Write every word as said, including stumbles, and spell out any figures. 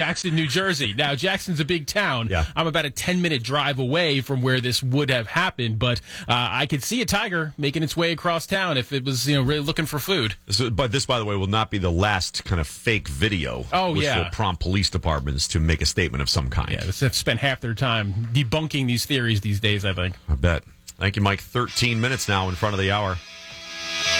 Jackson, New Jersey. Now, Jackson's a big town. Yeah. I'm about a ten-minute drive away from where this would have happened, but uh, I could see a tiger making its way across town if it was, you know, really looking for food. So, but this, by the way, will not be the last kind of fake video. Oh, which yeah. will prompt police departments to make a statement of some kind. Yeah, they've spent half their time debunking these theories these days, I think. I bet. Thank you, Mike. thirteen minutes now in front of the hour.